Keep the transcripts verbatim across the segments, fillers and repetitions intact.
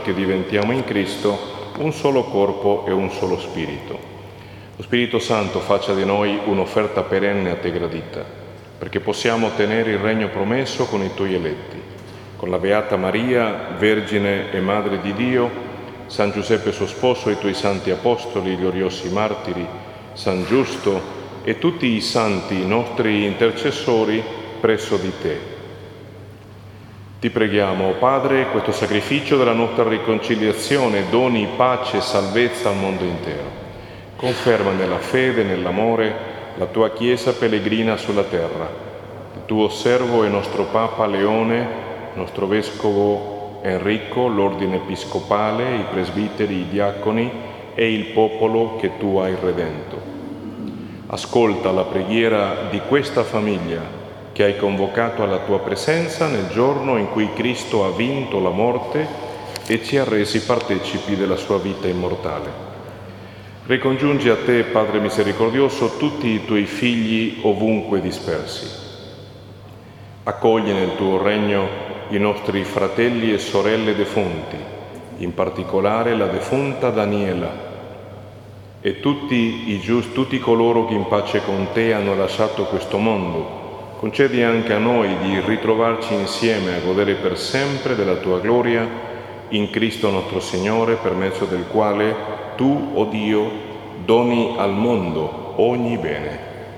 perché diventiamo in Cristo un solo corpo e un solo spirito. Lo Spirito Santo faccia di noi un'offerta perenne a te gradita, perché possiamo ottenere il regno promesso con i tuoi eletti, con la Beata Maria, Vergine e Madre di Dio, San Giuseppe suo sposo, i tuoi santi apostoli, i gloriosi martiri, San Giusto e tutti i santi nostri intercessori presso di te. Ti preghiamo, o Padre, questo sacrificio della nostra riconciliazione doni pace e salvezza al mondo intero. Conferma nella fede e nell'amore la tua Chiesa pellegrina sulla terra, il tuo servo e nostro Papa Leone, nostro Vescovo Enrico, l'Ordine Episcopale, i presbiteri, i diaconi e il popolo che tu hai redento. Ascolta la preghiera di questa famiglia che hai convocato alla tua presenza nel giorno in cui Cristo ha vinto la morte e ci ha resi partecipi della sua vita immortale. Ricongiungi a te, Padre misericordioso, tutti i tuoi figli ovunque dispersi. Accogli nel tuo regno i nostri fratelli e sorelle defunti, in particolare la defunta Daniela, e tutti, i giusti, tutti coloro che in pace con te hanno lasciato questo mondo. Concedi anche a noi di ritrovarci insieme a godere per sempre della tua gloria in Cristo nostro Signore, per mezzo del quale tu, o Dio, doni al mondo ogni bene.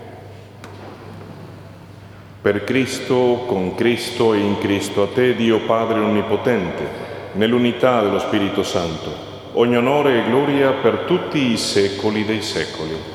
Per Cristo, con Cristo e in Cristo, a te, Dio Padre Onnipotente, nell'unità dello Spirito Santo, ogni onore e gloria per tutti i secoli dei secoli.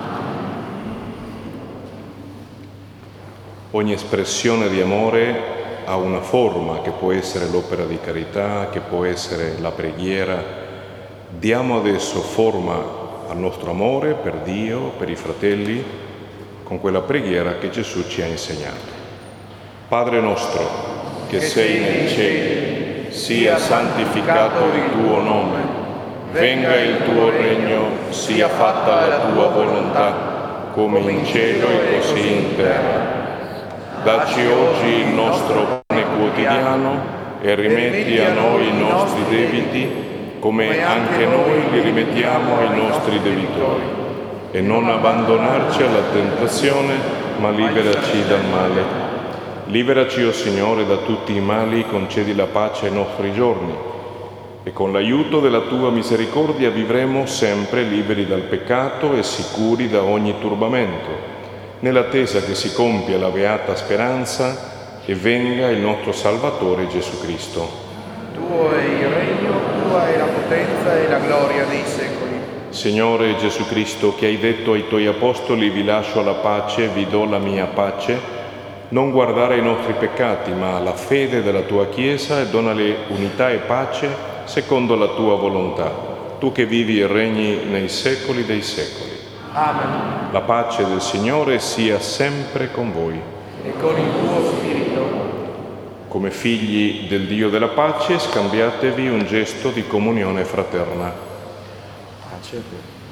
Ogni espressione di amore ha una forma che può essere l'opera di carità, che può essere la preghiera. Diamo adesso forma al nostro amore per Dio, per i fratelli, con quella preghiera che Gesù ci ha insegnato. Padre nostro, che sei nei cieli, sia santificato il tuo nome, venga il tuo regno, sia fatta la tua volontà, come in cielo e così in terra. Dacci oggi il nostro pane quotidiano e rimetti a noi i nostri debiti, come anche noi li rimettiamo ai nostri debitori. E non abbandonarci alla tentazione, ma liberaci dal male. Liberaci, o Signore, da tutti i mali, concedi la pace ai nostri giorni. E con l'aiuto della tua misericordia vivremo sempre liberi dal peccato e sicuri da ogni turbamento, nell'attesa che si compia la beata speranza e venga il nostro Salvatore Gesù Cristo. Tuo è il regno, tua è la potenza e la gloria dei secoli. Signore Gesù Cristo, che hai detto ai tuoi apostoli: vi lascio la pace, vi do la mia pace, non guardare ai nostri peccati, ma alla fede della tua Chiesa, e donale unità e pace secondo la tua volontà, tu che vivi e regni nei secoli dei secoli. Amen. La pace del Signore sia sempre con voi. E con il tuo spirito. Come figli del Dio della pace, scambiatevi un gesto di comunione fraterna. Pace a te.